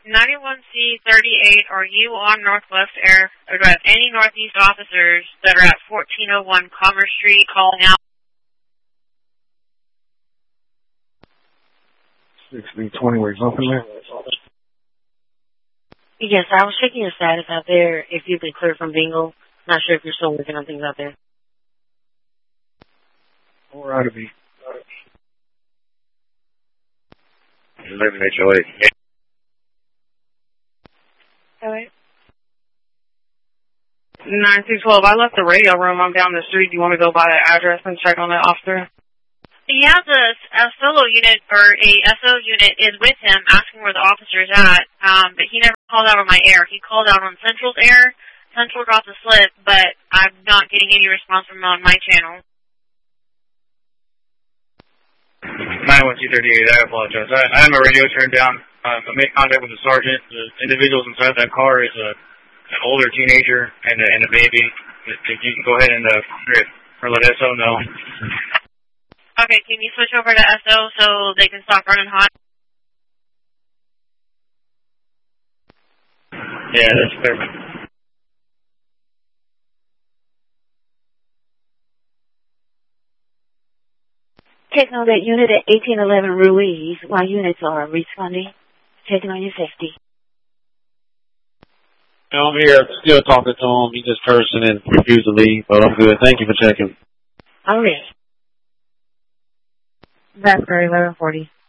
91C38, are you on Northwest Air, or do I have any Northeast officers that are at 1401 Commerce Street calling out? 6B20, where he's open there? Yes, I was checking your status out there, if you've been cleared from bingo. Not sure if you're still working on things out there. Or out of me. 11 HOA. Okay. 9212, I left the radio room. I'm down the street. Do you want to go by the address and check on that officer? He has a solo unit, or a SO unit is with him asking where the officer's at, but he never called out on my air. He called out on Central's air. Central dropped a slip, but I'm not getting any response from him on my channel. 91C38, I apologize. I have my radio turned down. I made contact with the sergeant. The individuals inside that car is an older teenager and a baby. If you can go ahead and or let SO know. Okay, can you switch over to SO so they can stop running hot? Yeah, that's perfect. Checking on that unit at 1811 Ruiz while units are responding. Checking on your safety. I'm here still talking to him. He just cursing and refused to leave, but I'm good. Thank you for checking. All right. That's great, 1140.